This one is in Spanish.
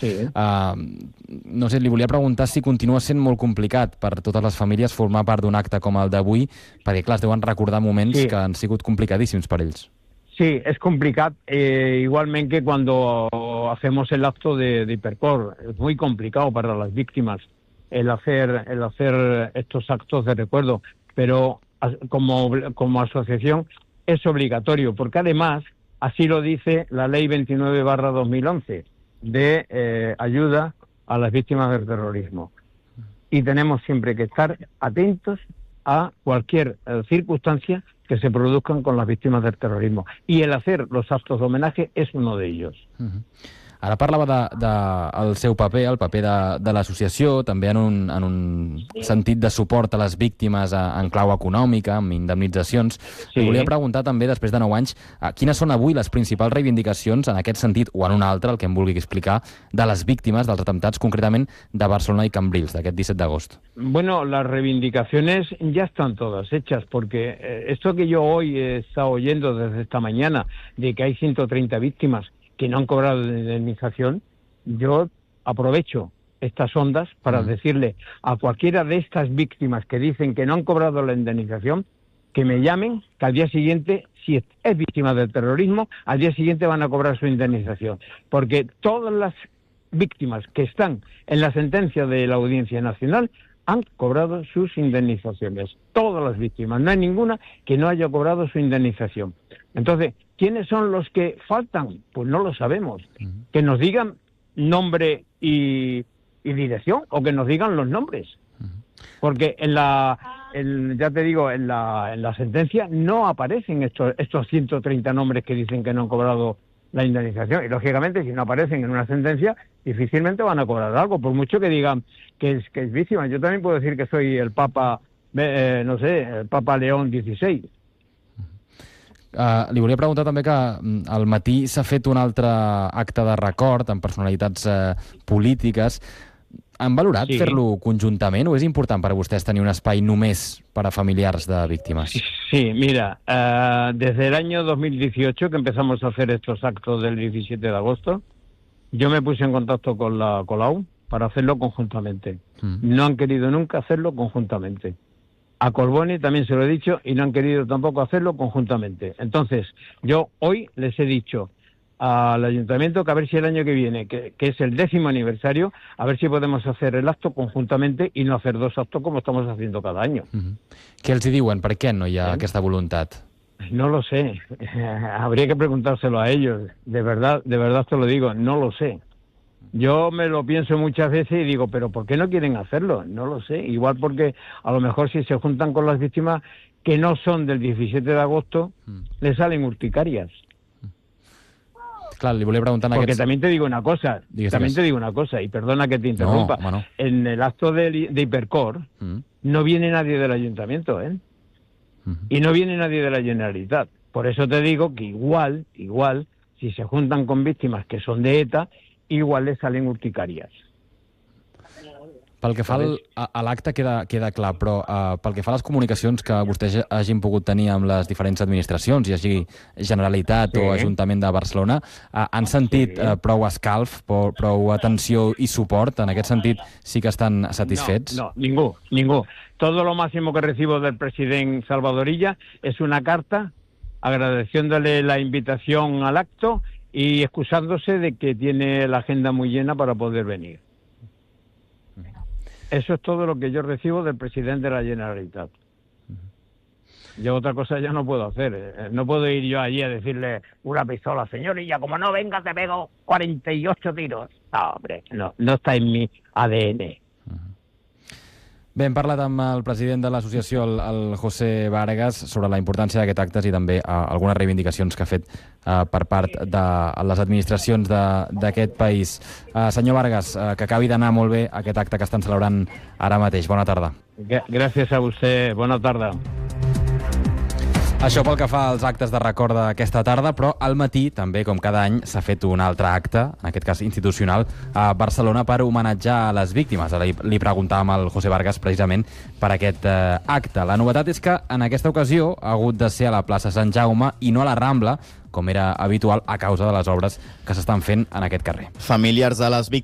No sé, li volia preguntar si continua sent molt complicat per totes les famílies formar part d'un acte com el d'avui, perquè, clar, es deuen recordar moments que han sigut complicadísims per ells. Sí, es complicado, igualmente que cuando hacemos el acto de Hipercor. Es muy complicado para las víctimas el hacer estos actos de recuerdo, pero como asociación es obligatorio, porque además así lo dice la Ley 29/2011 de ayuda a las víctimas del terrorismo. Y tenemos siempre que estar atentos a cualquier circunstancia que se produzcan con las víctimas del terrorismo. Y el hacer los actos de homenaje es uno de ellos. Ara parlava del seu paper, el paper de l'associació, també en un sentit de suport a les víctimes en clau econòmica, amb indemnitzacions. Sí. Li volia preguntar també, després de 9 anys, quines són avui les principals reivindicacions en aquest sentit, o en un altre, el que em vulgui explicar, de les víctimes dels atemptats, concretament de Barcelona i Cambrils, d'aquest 17 d'agost. Bueno, las reivindicaciones ya están todas hechas, porque esto que yo hoy he estado oyendo desde esta mañana, de que hay 130 víctimas que no han cobrado de indemnización, yo aprovecho estas ondas para decirle a cualquiera de estas víctimas que dicen que no han cobrado la indemnización, que me llamen, que al día siguiente, si es víctima del terrorismo, al día siguiente van a cobrar su indemnización. Porque todas las víctimas que están en la sentencia de la Audiencia Nacional han cobrado sus indemnizaciones. Todas las víctimas. No hay ninguna que no haya cobrado su indemnización. Entonces, ¿quiénes son los que faltan? Pues no lo sabemos. Que nos digan nombre y dirección, o que nos digan los nombres. Porque ya te digo, en la sentencia no aparecen estos 130 nombres que dicen que no han cobrado la indemnización. Y lógicamente, si no aparecen en una sentencia, difícilmente van a cobrar algo, por mucho que digan que es víctima. Yo también puedo decir que soy el Papa, el Papa León XVI. Li volia preguntar també que al matí s'ha fet un altre acte de record amb personalitats polítiques. Han valorat fer-lo conjuntament o és important per a vostès tenir un espai només per a familiars de víctimes? Sí, mira, desde el año 2018 que empezamos a hacer estos actos del 17 de agosto, yo me puse en contacto con la Colau para hacerlo conjuntamente. No han querido nunca hacerlo conjuntamente. A Colboni también se lo he dicho y no han querido tampoco hacerlo conjuntamente. Entonces, yo hoy les he dicho al ayuntamiento que a ver si el año que viene, que es el 10º aniversario, a ver si podemos hacer el acto conjuntamente y no hacer 2 actos como estamos haciendo cada año. Què els hi diuen? Per què no hi ha aquesta voluntat? No lo sé. Habría que preguntárselo a ellos. De verdad te lo digo, no lo sé. Yo me lo pienso muchas veces y digo, pero ¿por qué no quieren hacerlo? No lo sé. Igual porque a lo mejor si se juntan con las víctimas que no son del 17 de agosto, les salen urticarias. Clar, li volia preguntar... Porque también te digo una cosa, y perdona que te interrumpa. No. En el acto de Hipercor no viene nadie del ayuntamiento, ¿eh? Y no viene nadie de la Generalitat. Por eso te digo que igual, si se juntan con víctimas que son de ETA, igual les salen urticàries. Pel que fa a l'acte queda clar, però pel que fa a les comunicacions que vostès hagin pogut tenir amb les diferents administracions, ja sigui Generalitat o Ajuntament de Barcelona, han sentit prou escalf, prou atenció i suport? En aquest sentit sí que estan satisfets? No, ningú. Todo lo máximo que recibo del presidente Salvador Illa es una carta agradeciéndole la invitación al acto y excusándose de que tiene la agenda muy llena para poder venir. Eso es todo lo que yo recibo del presidente de la Generalitat. Yo otra cosa ya no puedo hacer. No puedo ir yo allí a decirle una pistola, señorilla, como no venga te pego 48 tiros. No, hombre, no está en mi ADN. Bé, hem parlat amb el president de l'associació, el José Vargas, sobre la importància d'aquest acte i també algunes reivindicacions que ha fet per part de les administracions d'aquest país. Senyor Vargas, que acabi d'anar molt bé aquest acte que estan celebrant ara mateix. Bona tarda. Gràcies a vostè. Bona tarda. Això pel que fa als actes de record d'aquesta tarda, però al matí, també, com cada any, s'ha fet un altre acte, en aquest cas institucional, a Barcelona per homenatjar a les víctimes. Ara li preguntàvem al José Vargas precisament per aquest acte. La novetat és que en aquesta ocasió ha hagut de ser a la plaça Sant Jaume i no a la Rambla, com era habitual a causa de les obres que s'estan fent en aquest carrer. Familiars de les víctimes